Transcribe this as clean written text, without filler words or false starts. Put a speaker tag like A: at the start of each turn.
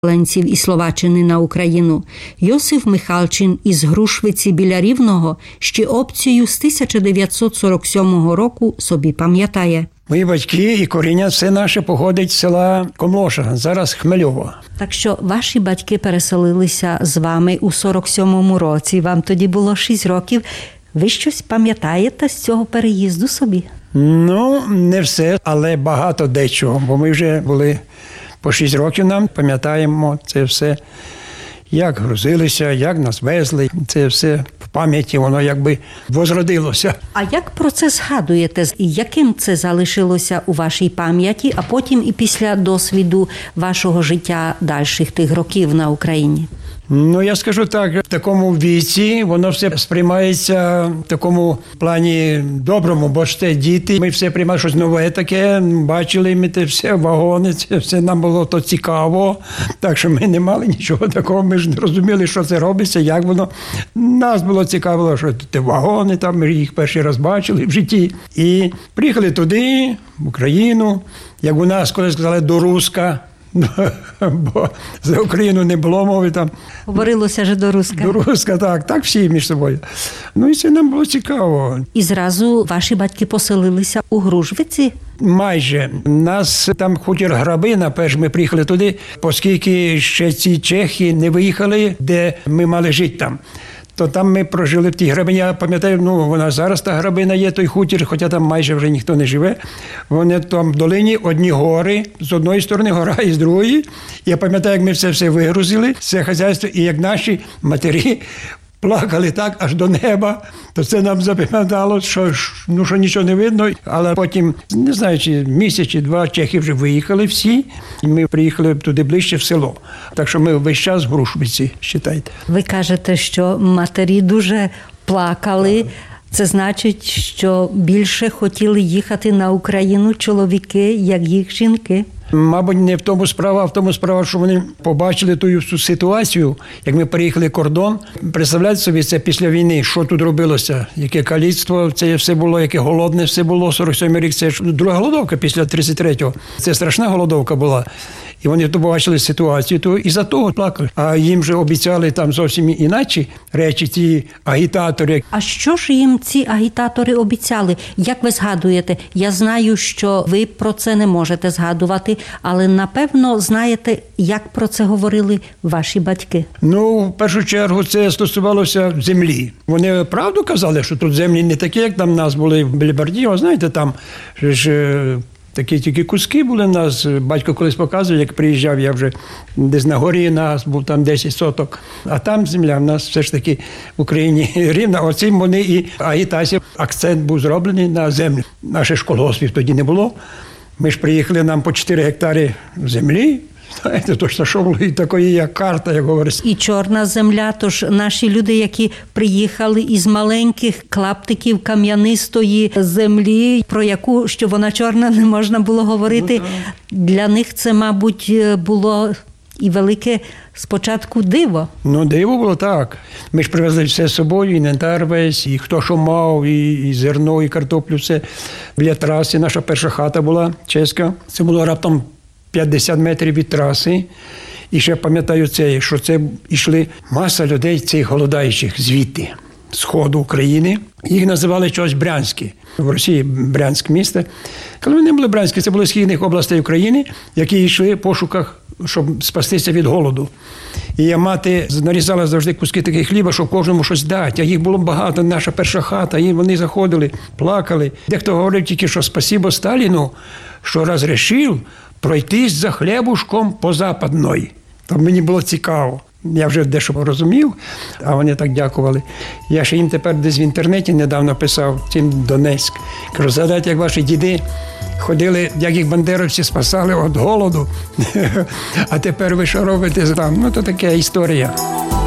A: переселенців із Словаччини на Україну. Йосиф Михалчин із Грушвиці біля Рівного ще опцію з 1947 року собі пам'ятає.
B: Мої батьки і коріння все наше походить з села Комлоша, зараз Хмельово.
A: Так що ваші батьки переселилися з вами у 47-му році, вам тоді було 6 років. Ви щось пам'ятаєте з цього переїзду собі?
B: Ну, не все, але багато дечого, бо ми вже були по 6 років нам, пам'ятаємо це все, як грузилися, як нас везли, це все в пам'яті, воно якби возродилося.
A: А як про це згадуєте? І яким це залишилося у вашій пам'яті, а потім і після досвіду вашого життя дальших тих років на Україні?
B: Ну, я скажу так, в такому віці воно все сприймається в такому плані доброму, бо ж це діти, ми все приймали щось нове таке, бачили ми те все, вагони, це все нам було то цікаво, так що ми не мали нічого такого, ми ж не розуміли, що це робиться, як воно. Нас було цікаво, що це вагони, там ми їх перший раз бачили в житті. І приїхали туди, в Україну, як у нас, коли сказали, до Руска, бо за Україну не було мови там.
A: Говорилося ж до Руска.
B: До Руска, так всі між собою. Ну і це нам було цікаво.
A: І зразу ваші батьки поселилися у Грушвиці?
B: Майже. Нас там хутір Грабина, перш ми приїхали туди, оскільки ще ці чехи не виїхали, де ми мали жити там. То там ми прожили в тій грабині. Я пам'ятаю, вона зараз та грабина є, той хутір, хоча там майже вже ніхто не живе. Вони там в долині одні гори, з одної сторони гора і з другої. Я пам'ятаю, як ми все вигрузили, це хазяйство, і як наші матері плакали так аж до неба, то це нам запам'ятало, що нічого не видно. Але потім, не знаю, чи місяць, чи 2 чехи вже виїхали всі, і ми приїхали туди ближче в село. Так що ми весь час в Грушвиці, вважайте.
A: Ви кажете, що матері дуже плакали. Це значить, що більше хотіли їхати на Україну чоловіки, як їх жінки?
B: Мабуть, не в тому справа, а в тому справа, що вони побачили ту ситуацію, як ми переїхали кордон. Представляєте собі, це після війни, що тут робилося, яке каліцтво, це все було, яке голодне все було, 47-й рік, це ж друга голодовка після 33-го. Це страшна голодовка була. І вони побачили ситуацію, то і за того плакали. А їм же обіцяли там зовсім інакші речі, ці агітатори.
A: А що ж їм ці агітатори обіцяли? Як ви згадуєте? Я знаю, що ви про це не можете згадувати, але, напевно, знаєте, як про це говорили ваші батьки? Ну,
B: в першу чергу, це стосувалося землі. Вони правду казали, що тут землі не такі, як там в нас були в Бельбардіо, знаєте, там ж такі тільки куски були в нас. Батько колись показував, як приїжджав, я вже десь на горі, нас був там 10 соток. А там земля в нас все ж таки в Україні рівна. Оцим вони і агітація. Акцент був зроблений на землю. Наших колгоспів тоді не було. Ми ж приїхали, нам по 4 гектари землі. Знаєте, то що було і такої, як карта, як говорить.
A: І чорна земля, тож наші люди, які приїхали із маленьких клаптиків кам'янистої землі, про яку, що вона чорна, не можна було говорити, для них це, мабуть, було і велике спочатку диво.
B: Диво було так. Ми ж привезли все з собою, інвентар весь, і хто що мав, і зерно, і картоплю, все. Біля траси наша перша хата була чеська. Це було раптом 50 метрів від траси. І ще пам'ятаю це, що це йшли маса людей, цих голодаючих звідти, з сходу України. Їх називали чогось Брянські. В Росії Брянськ місто. Коли вони були Брянські, це були східних областей України, які йшли в пошуках, щоб спастися від голоду. І мати нарізала завжди куски таких хліба, щоб кожному щось дати. А їх було багато, наша перша хата, і вони заходили, плакали. Дехто говорив тільки, що спасибо Сталіну, що розрішив пройтись за хлібушком по Западної. То мені було цікаво. Я вже дещо розумів, а вони так дякували. Я ще їм тепер десь в інтернеті недавно писав, цим Донецьк. Кажу, згадайте, як ваші діди ходили, як їх бандеровці спасали від голоду, а тепер ви що робите там? То така історія.